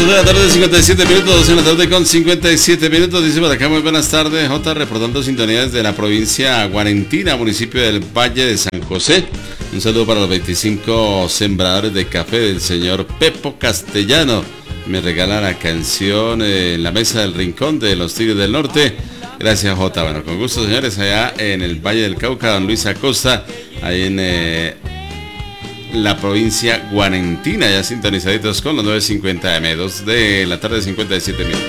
2 de la tarde, 57 minutos, 2 de la tarde con 57 minutos. Dice por acá, muy buenas tardes, J, reportando sintonías de la provincia Guarentina, municipio del Valle de San José. Un saludo para los 25 sembradores de café del señor Pepo Castellano. Me regala la canción La Mesa del Rincón de los Tigres del Norte. Gracias, J. Bueno, con gusto, señores, allá en el Valle del Cauca, don Luis Acosta, ahí en la provincia Guarentina, ya sintonizaditos con los 9:50 AM, 2 de la tarde, 57 minutos.